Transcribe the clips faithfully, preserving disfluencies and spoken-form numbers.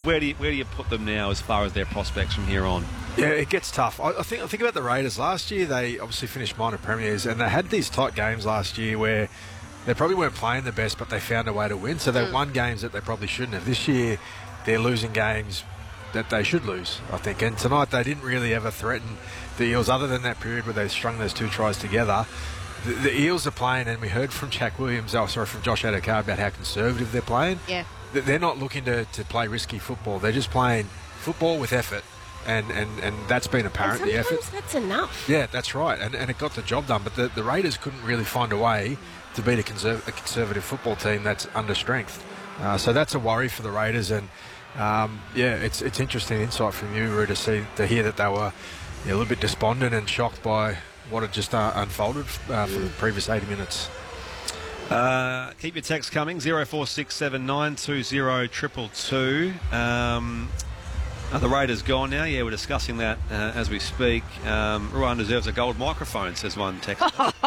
where do you, where do you put them now as far as their prospects from here on? Yeah, it gets tough. I, I think I think about the Raiders last year. They obviously finished minor premiers, and they had these tight games last year where they probably weren't playing the best, but they found a way to win. So they mm. won games that they probably shouldn't have. This year, they're losing games that they should lose, I think. And tonight, they didn't really ever threaten the Eels, other than that period where they strung those two tries together. The, the Eels are playing, and we heard from Jack Williams, oh, sorry, from Josh Adokar about how conservative they're playing. Yeah. They're not looking to, to play risky football. They're just playing football with effort. And, and, and that's been apparent, and the effort. That's enough. Yeah, that's right. And, and it got the job done. But the, the Raiders couldn't really find a way to beat a, conserv- a conservative football team that's under strength. Uh, so that's a worry for the Raiders. And, um, yeah, it's it's interesting insight from you, Roo, to, see, to hear that they were yeah, a little bit despondent and shocked by what had just uh, unfolded uh, for the previous eighty minutes. Uh, keep your text coming, zero four six seven nine two zero two two two. Um, are the Raiders gone now? Yeah, we're discussing that uh, as we speak. Um, Ruan deserves a gold microphone, says one text.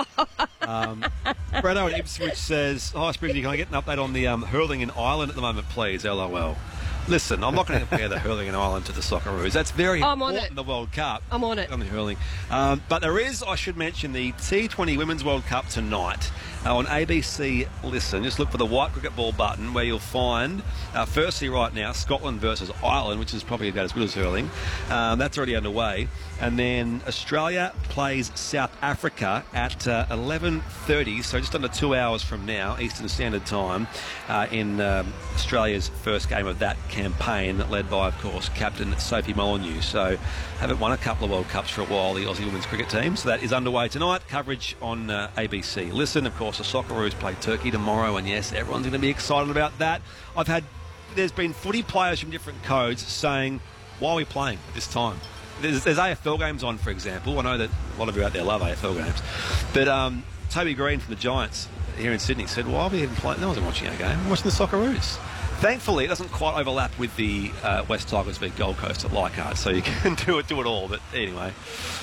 um, Bretto at Ipswich says, hi, Spriggy, can I get an update on the um, hurling in Ireland at the moment, please? L O L. Listen, I'm not going to compare the hurling in Ireland to the Socceroos. That's very I'm important on it. in the World Cup. I'm on it. On the hurling. Um, but there is, I should mention, the T twenty Women's World Cup tonight. Uh, on A B C Listen, just look for the white cricket ball button where you'll find, uh, firstly right now, Scotland versus Ireland, which is probably about as good as hurling. Um, that's already underway. And then Australia plays South Africa at uh, eleven thirty, so just under two hours from now, Eastern Standard Time, uh, in um, Australia's first game of that campaign, led by, of course, Captain Sophie Molyneux. So haven't won a couple of World Cups for a while, the Aussie women's cricket team. So that is underway tonight. Coverage on uh, A B C Listen, of course. The Socceroos play Turkey tomorrow, and yes, everyone's going to be excited about that. I've had, there's been footy players from different codes saying, why are we playing at this time? There's, there's A F L games on, for example. I know that a lot of you out there love A F L games. But um, Toby Green from the Giants here in Sydney said, why are we even playing? No one's watching our game. I'm watching the Socceroos. Thankfully, it doesn't quite overlap with the uh, West Tigers v Gold Coast at Leichhardt, so you can do it, do it all. But anyway.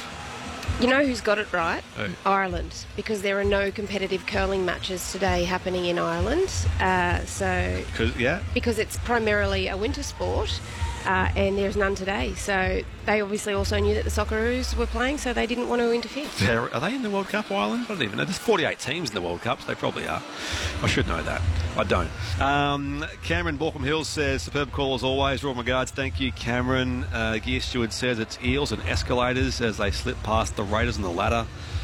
You know who's got it right? Who? Ireland, because there are no competitive curling matches today happening in Ireland. Uh, so yeah, because it's primarily a winter sport, uh, and there's none today. So they obviously also knew that the Socceroos were playing, so they didn't want to interfere. They're, are they in the World Cup, Ireland? I don't even know. There's forty-eight teams in the World Cup, so they probably are. I should know that. I don't. Um, Cameron Borkham Hills says, superb call as always. Raw regards. Thank you, Cameron. Uh, Gear Steward says it's eels and escalators as they slip past the Raiders on the ladder.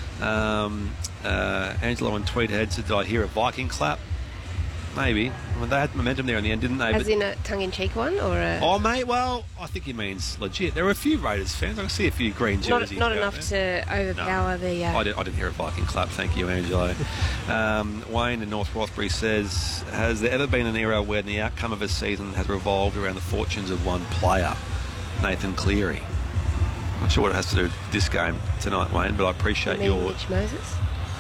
Um, uh, Angelo on Tweethead said, did I hear a Viking clap? Maybe. I mean, they had momentum there in the end, didn't they? As but, in a tongue-in-cheek one, or a... Oh, mate, well, I think he means legit. There were a few Raiders fans. I can see a few green jerseys. Not, not enough there. to overpower no, the... Uh... I, did, I didn't hear a Viking clap. Thank you, Angelo. um, Wayne in North Rothbury says, has there ever been an era where the outcome of a season has revolved around the fortunes of one player? Nathan Cleary. I'm not sure what it has to do with this game tonight, Wayne, but I appreciate you mean your... Mitch Moses?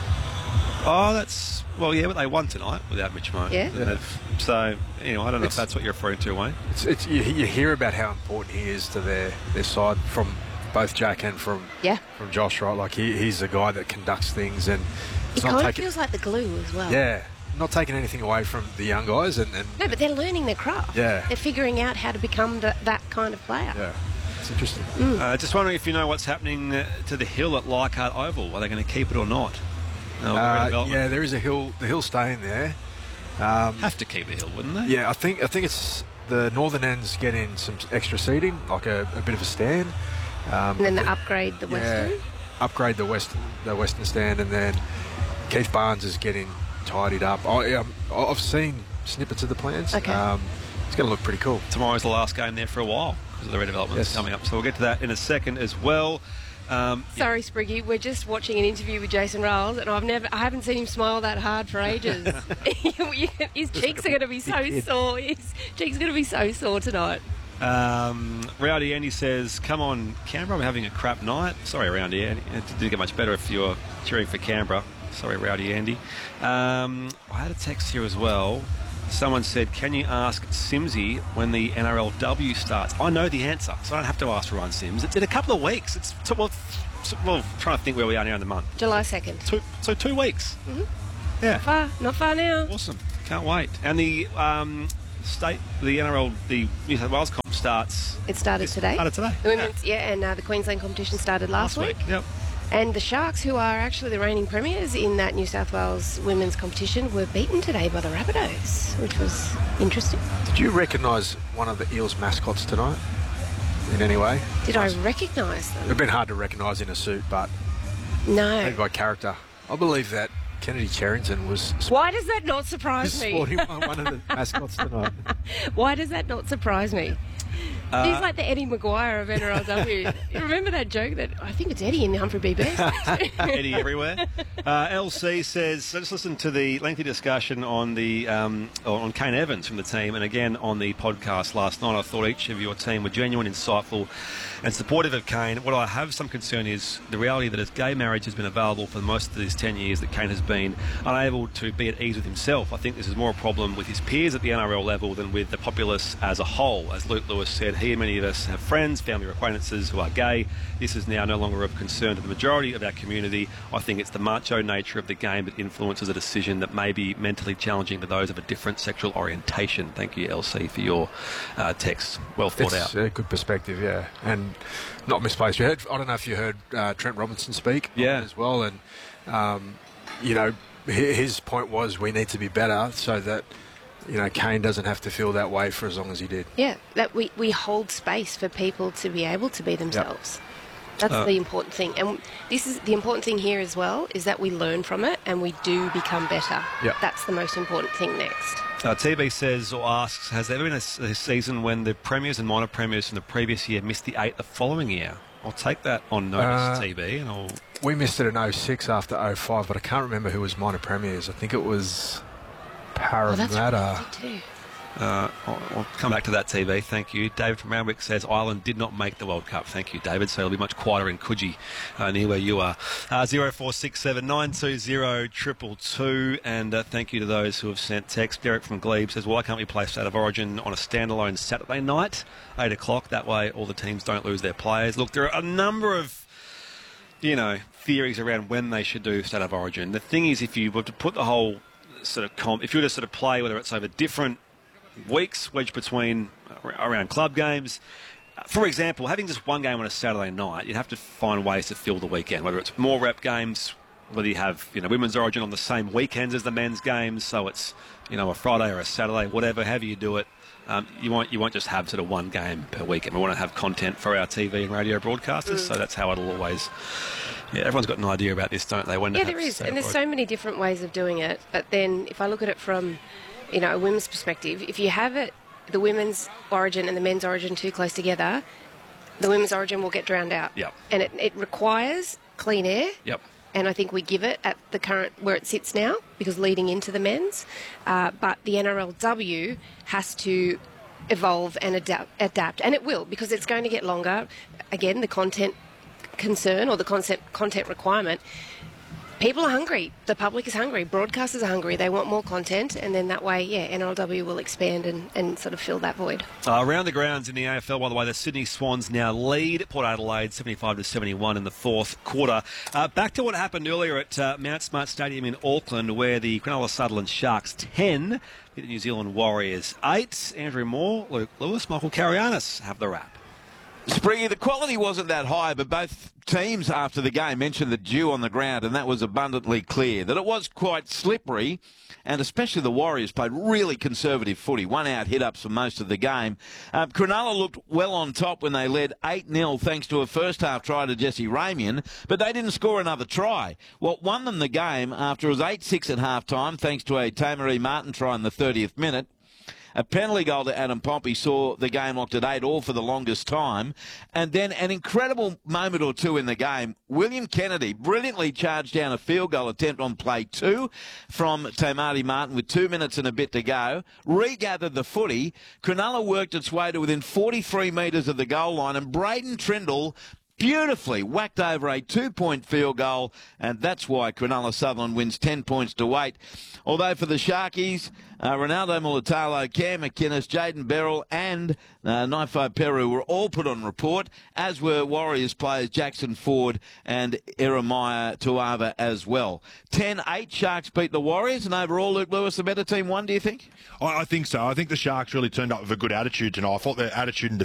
Oh, that's... Well, yeah, but they won tonight without Mitch Moses. Yeah. yeah. So, anyway, I don't know it's, if that's what you're referring to, Wayne. It's, it's you, you hear about how important he is to their, their side from both Jack and from yeah. from Josh, right? Like, he, he's the guy that conducts things, and it's it not kind taking, of feels like the glue as well. Yeah. Not taking anything away from the young guys. and, and No, but they're learning their craft. Yeah. They're figuring out how to become the, that kind of player. Yeah. It's interesting. Mm. Uh, just wondering if you know what's happening uh, to the hill at Leichhardt Oval. Are they going to keep it or not? No, uh, yeah, there is a hill. The hill's staying there. Um, Have to keep a hill, wouldn't they? Yeah, I think I think it's the northern end's getting some extra seating, like a, a bit of a stand. Um, and then they upgrade the western. Yeah, upgrade the west the western stand, and then Keith Barnes is getting tidied up. I, um, I've seen snippets of the plans. Okay. Um, it's going to look pretty cool. Tomorrow's the last game there for a while because of the redevelopment yes. coming up. So we'll get to that in a second as well. Um, Sorry, Spriggy, we're just watching an interview with Jason Riles, and I've never, I haven't seen him smile that hard for ages. His cheeks are going to be so sore. His cheeks are going to be so sore tonight. Um, Rowdy Andy says, "Come on, Canberra, we're having a crap night." Sorry, Rowdy Andy. It didn't get much better if you're cheering for Canberra. Sorry, Rowdy Andy. Um, I had a text here as well. Someone said, can you ask Simsy when the N R L W starts? I know the answer, so I don't have to ask Ryan Sims. It's in a couple of weeks. It's t- well, t- well, trying to think where we are now in the month. July second. Two, so two weeks. Mm-hmm. Yeah. Not far, not far now. Awesome. Can't wait. And the um, state, the N R L, the New South Wales comp starts. It started today. Started today. The women's, yeah, and uh, the Queensland competition started last, Last week. Yep. And the Sharks, who are actually the reigning premiers in that New South Wales women's competition, were beaten today by the Rabbitohs, which was interesting. Did you recognise one of the Eels mascots tonight in any way? Did I recognise them? It'd been hard to recognise in a suit, but No. maybe by character. I believe that Kennedy Cherrington was Why does that not surprise me? sporting one of the mascots tonight. Why does that not surprise me? Uh, He's like the Eddie Maguire of N R L W. You remember that joke that I think it's Eddie in the Humphrey B. Best? Eddie everywhere. Uh, L C says, so just listen to the lengthy discussion on the um, on Kane Evans from the team, and again on the podcast last night. I thought each of your team were genuine, insightful, and supportive of Kane. What I have some concern is the reality that as gay marriage has been available for most of these ten years, that Kane has been unable to be at ease with himself. I think this is more a problem with his peers at the N R L level than with the populace as a whole. As Luke Lewis said, he and many of us have friends, family or acquaintances who are gay. This is now no longer of concern to the majority of our community. I think it's the macho nature of the game that influences a decision that may be mentally challenging to those of a different sexual orientation. Thank you, L C, for your uh, text. Well thought It's out. a good perspective, yeah, and not misplaced. You heard, I don't know if you heard uh, Trent Robinson speak Yeah. as well, and um, you know hi- his point was we need to be better so that you know Kane doesn't have to feel that way for as long as he did. Yeah, that we, we hold space for people to be able to be themselves. That's Uh, the important thing. And this is the important thing here as well, is that we learn from it and we do become better. Yep. That's the most important thing next. Uh, T B says or asks, has there ever been a, s- a season when the premiers and minor premiers from the previous year missed the eight the following year? I'll take that on notice, Uh, T B, and I'll... We missed it in oh six after oh five, but I can't remember who was minor premiers. I think it was Oh, that's Parramatta. right, too. Uh, I'll, I'll come back to that, T V. Thank you. David from Randwick says Ireland did not make the World Cup. Thank you, David. So it'll be much quieter in Coogee, uh, near where you are. Uh, zero four six seven nine two zero triple two. And uh, thank you to those who have sent text. Derek from Glebe says, why can't we play State of Origin on a standalone Saturday night, eight o'clock? That way all the teams don't lose their players. Look, there are a number of, you know, theories around when they should do State of Origin. The thing is, if you were to put the whole sort of comp, if you were to sort of play, whether it's over different weeks wedged between uh, around club games. Uh, For example, having just one game on a Saturday night, you'd have to find ways to fill the weekend, whether it's more rep games, whether you have, you know, women's origin on the same weekends as the men's games, so it's, you know, a Friday or a Saturday, whatever, however you do it. Um, you won't you won't just have sort of one game per week, and we want to have content for our T V and radio broadcasters, so that's how it'll always. Yeah, everyone's got an idea about this, don't they? When to Yeah, have there is. State And of there's Origin. so many different ways of doing it. But then if I look at it from, you know, a women's perspective, if you have it, the women's origin and the men's origin too close together, the women's origin will get drowned out. Yep. And it, it requires clean air. Yep. And I think we give it at the current where it sits now, because leading into the men's. Uh, but the N R L W has to evolve and adapt, adapt, and it will, because it's going to get longer. Again, the content concern or the concept content requirement. People are hungry. The public is hungry. Broadcasters are hungry. They want more content, and then that way, yeah, N R L W will expand and, and sort of fill that void. Uh, around the grounds in the A F L, by the way, the Sydney Swans now lead Port Adelaide seventy-five to seventy-one in the fourth quarter. Uh, back to what happened earlier at uh, Mount Smart Stadium in Auckland, where the Cronulla Sutherland Sharks ten beat the New Zealand Warriors eight. Andrew Moore, Luke Lewis, Michael Karianis have the wrap. Springy, the quality wasn't that high, but both teams after the game mentioned the dew on the ground, and that was abundantly clear. That it was quite slippery, and especially the Warriors played really conservative footy, one out hit-ups for most of the game. Um, Cronulla looked well on top when they led eight nil thanks to a first-half try to Jesse Ramian, but they didn't score another try. What won them the game after it was eight six at half-time, thanks to a Tamari Martin try in the thirtieth minute, a penalty goal to Adam Pompey saw the game locked at eight all for the longest time. And then an incredible moment or two in the game. William Kennedy brilliantly charged down a field goal attempt on play two from Tamati Martin with two minutes and a bit to go. Regathered the footy. Cronulla worked its way to within forty-three metres of the goal line, and Braden Trindle beautifully whacked over a two-point field goal, and that's why Cronulla Sutherland wins ten points to eight. Although for the Sharkies, uh, Ronaldo Mulatalo, Cam McInnes, Jaden Beryl and uh, Naifo Peru were all put on report, as were Warriors players Jackson Ford and Eremiah Tuava as well. ten eight Sharks beat the Warriors, and overall, Luke Lewis, the better team won, do you think? I, I think so. I think the Sharks really turned up with a good attitude tonight. I thought their attitude and